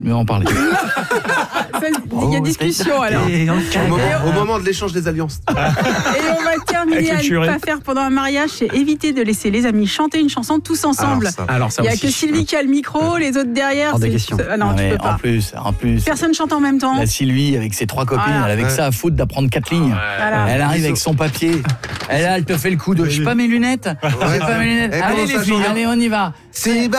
Mais en parler. Il y a discussion alors. Au moment de l'échange des alliances. Et on va terminer à ne pas faire pendant un mariage, c'est éviter de laisser les amis chanter une chanson tous ensemble. Alors ça il n'y a aussi. que Sylvie qui a le micro, les autres derrière. Hors de question. Non, tu peux pas. En plus. Personne chante en même temps. La Sylvie avec ses 3 copines, Voilà. elle avait que ça à foutre d'apprendre 4 lignes. Voilà. Elle arrive avec son papier. Elle te fait le coup de. J'ai pas mes lunettes. J'ai pas mes lunettes. Et Allez comment les ça filles, change allez on y va. C'est